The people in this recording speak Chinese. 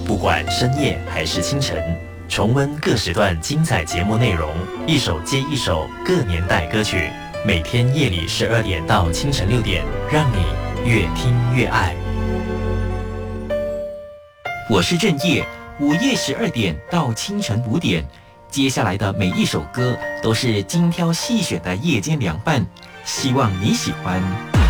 不管深夜还是清晨，重温各时段精彩节目内容，一首接一首各年代歌曲，每天夜里12点到清晨6点，让你越听越爱。 我是郑业，午夜12点到清晨5点，接下来的每一首歌都是精挑细选的夜间凉拌，希望你喜欢。